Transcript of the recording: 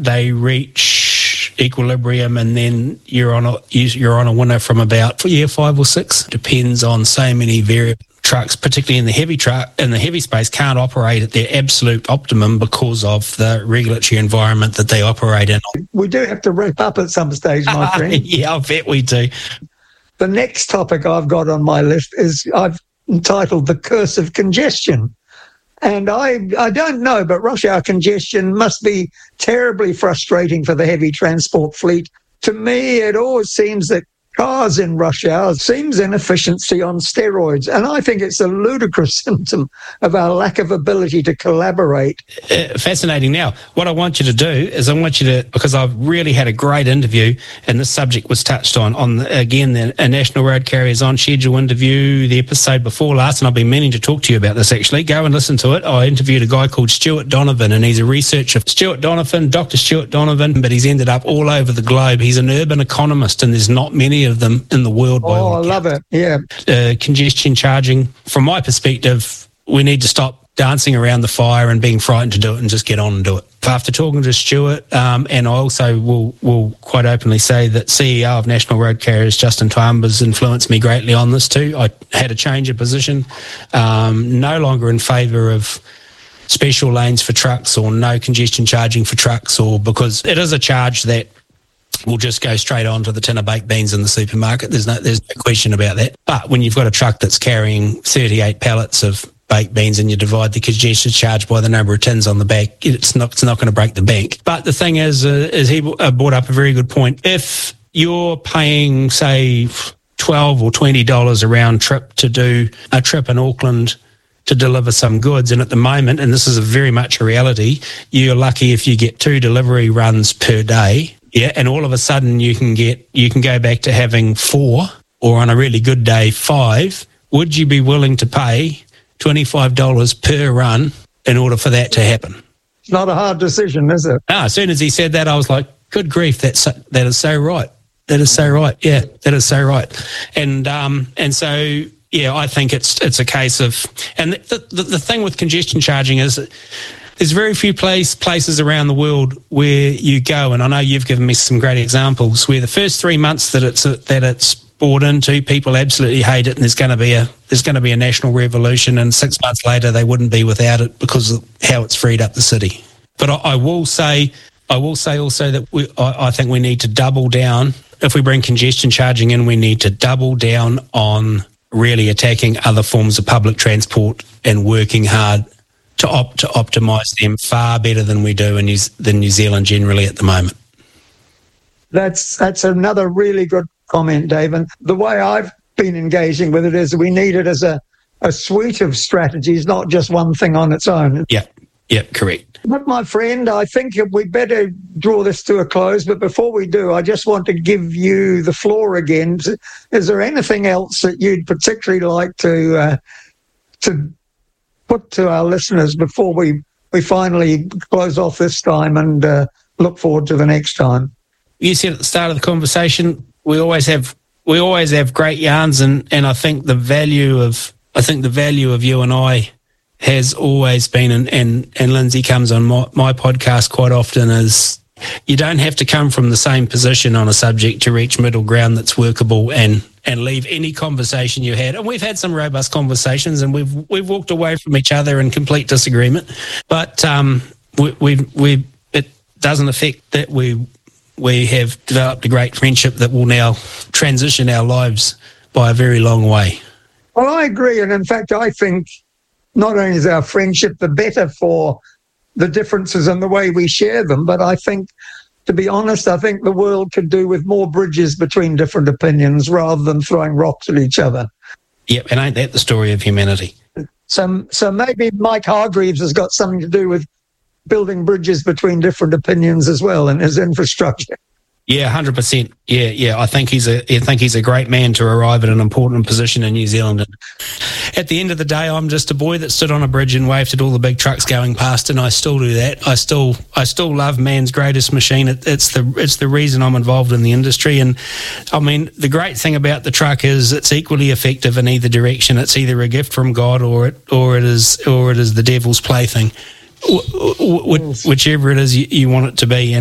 they reach equilibrium, and then you're on a winner from about 5 or 6. Depends on so many variables. Trucks, particularly in the heavy space, can't operate at their absolute optimum because of the regulatory environment that they operate in. We do have to wrap up at some stage, my friend. Yeah, I bet we do. The next topic I've got on my list is I've entitled The Curse of Congestion. And I don't know, but rush hour congestion must be terribly frustrating for the heavy transport fleet. To me, it always seems that cars in rush hours seems inefficiency on steroids. And I think it's a ludicrous symptom of our lack of ability to collaborate. Fascinating. Now, what I want you to do is because I've really had a great interview, and this subject was touched on the National Road Carriers On Schedule interview, the episode before last, and I've been meaning to talk to you about this actually. Go and listen to it. I interviewed a guy called Stuart Donovan, and he's a researcher. Dr. Stuart Donovan, but he's ended up all over the globe. He's an urban economist, and there's not many of them in the world. Oh, I love it. Yeah. Congestion charging, from my perspective, we need to stop dancing around the fire and being frightened to do it and just get on and do it. After talking to Stuart, and I also will quite openly say that CEO of National Road Carriers, Justin Toumba's influenced me greatly on this too. I had a change of position, no longer in favour of special lanes for trucks or no congestion charging for trucks, or because it is a charge that will just go straight on to the tin of baked beans in the supermarket. There's no question about that. But when you've got a truck that's carrying 38 pallets of baked beans and you divide the congestion charge by the number of tins on the back, it's not going to break the bank. But the thing is he brought up a very good point. If you're paying, say, $12 or $20 a round trip to do a trip in Auckland to deliver some goods, and at the moment, and this is very much a reality, you're lucky if you get 2 delivery runs per day. Yeah, and all of a sudden you can go back to having 4, or on a really good day 5. Would you be willing to pay $25 per run in order for that to happen? It's not a hard decision, is it? No, as soon as he said that, I was like, good grief, that is so right. That is so right. Yeah, that is so right. And so yeah, I think it's a case of, and the thing with congestion charging is there's very few places around the world where you go, and I know you've given me some great examples, where the first 3 months that it's bought into, people absolutely hate it, and there's going to be a national revolution, and 6 months later they wouldn't be without it because of how it's freed up the city. But I will say also that I think we need to double down. If we bring congestion charging in, we need to double down on really attacking other forms of public transport and working hard to optimise them far better than we do than New Zealand generally at the moment. That's another really good comment, David. The way I've been engaging with it is we need it as a suite of strategies, not just one thing on its own. Yeah, correct. But my friend, I think we better draw this to a close. But before we do, I just want to give you the floor again. Is there anything else that you'd particularly like to put to our listeners before we finally close off this time and look forward to the next time? You said at the start of the conversation, we always have great yarns, and I think the value of you and I has always been, and Lindsay comes on my podcast quite often, is you don't have to come from the same position on a subject to reach middle ground that's workable and leave any conversation you had. And we've had some robust conversations, and we've walked away from each other in complete disagreement. But it doesn't affect that we have developed a great friendship that will now transition our lives by a very long way. Well, I agree. And in fact, I think not only is our friendship the better for the differences and the way we share them, but I think, to be honest, I think the world could do with more bridges between different opinions rather than throwing rocks at each other. Yep, and ain't that the story of humanity? So maybe Mike Hargreaves has got something to do with building bridges between different opinions as well in his infrastructure. Yeah, 100%. Yeah. I think he's a great man to arrive at an important position in New Zealand. And at the end of the day, I'm just a boy that stood on a bridge and waved at all the big trucks going past, and I still do that. I still love man's greatest machine. It's the reason I'm involved in the industry. And I mean, the great thing about the truck is it's equally effective in either direction. It's either a gift from God or it is the devil's plaything. Whichever it is you want it to be.